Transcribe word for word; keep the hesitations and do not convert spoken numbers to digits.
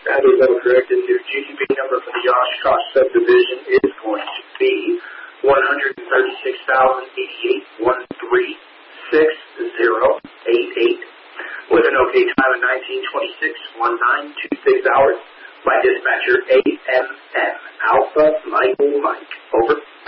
That is all correct. And your G T B number for the Oshkosh subdivision is going to be one hundred thirty-six thousand eighty-eight one three six zero eight eight with an OK time of nineteen twenty-six nineteen twenty-six hours by dispatcher A M N Alpha Michael Mike. Over.